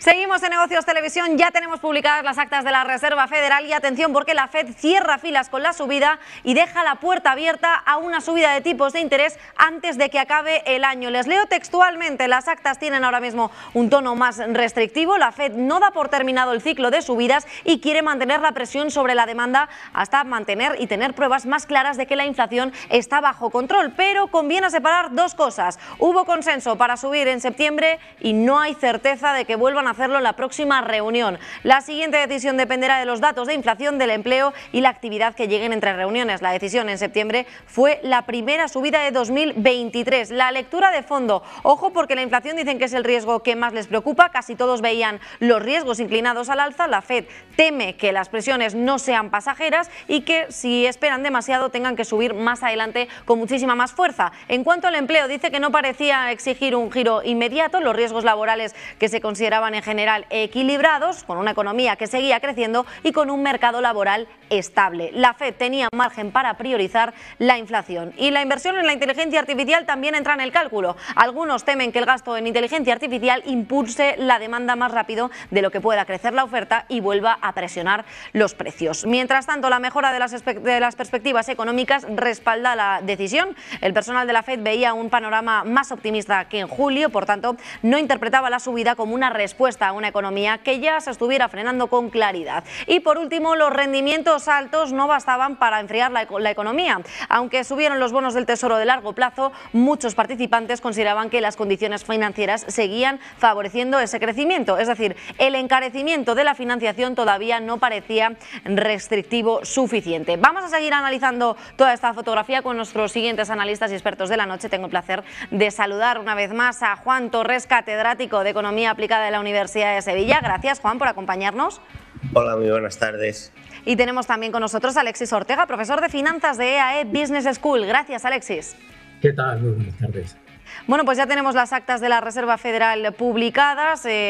Seguimos en Negocios Televisión, ya tenemos publicadas las actas de la Reserva Federal y atención porque la FED cierra filas con la subida y deja la puerta abierta a una subida de tipos de interés antes de que acabe el año. Les leo textualmente, las actas tienen ahora mismo un tono más restrictivo. La FED no da por terminado el ciclo de subidas y quiere mantener la presión sobre la demanda hasta mantener y tener pruebas más claras de que la inflación está bajo control. Pero conviene separar dos cosas. Hubo consenso para subir en septiembre y no hay certeza de que vuelvan a hacerlo en la próxima reunión. La siguiente decisión dependerá de los datos de inflación, del empleo y la actividad que lleguen entre reuniones. La decisión en septiembre fue la primera subida de 2023. La lectura de fondo. Ojo porque la inflación dicen que es el riesgo que más les preocupa. Casi todos veían los riesgos inclinados al alza. La FED teme que las presiones no sean pasajeras y que si esperan demasiado tengan que subir más adelante con muchísima más fuerza. En cuanto al empleo, dice que no parecía exigir un giro inmediato. Los riesgos laborales que se consideraban en general equilibrados, con una economía que seguía creciendo y con un mercado laboral estable. La FED tenía margen para priorizar la inflación. Y la inversión en la inteligencia artificial también entra en el cálculo. Algunos temen que el gasto en inteligencia artificial impulse la demanda más rápido de lo que pueda crecer la oferta y vuelva a presionar los precios. Mientras tanto, la mejora de las perspectivas económicas respalda la decisión. El personal de la FED veía un panorama más optimista que en julio, por tanto, no interpretaba la subida como una respuesta a una economía que ya se estuviera frenando con claridad. Y por último, los rendimientos altos no bastaban para enfriar la economía. Aunque subieron los bonos del Tesoro de largo plazo, muchos participantes consideraban que las condiciones financieras seguían favoreciendo ese crecimiento. Es decir, el encarecimiento de la financiación todavía no parecía restrictivo suficiente. Vamos a seguir analizando toda esta fotografía con nuestros siguientes analistas y expertos de la noche. Tengo el placer de saludar una vez más a Juan Torres, catedrático de Economía Aplicada de la Universidad de Sevilla. Gracias, Juan, por acompañarnos. Hola, muy buenas tardes. Y tenemos también con nosotros a Alexis Ortega, profesor de Finanzas de EAE Business School. Gracias, Alexis. ¿Qué tal? Muy buenas tardes. Bueno, pues ya tenemos las actas de la Reserva Federal publicadas.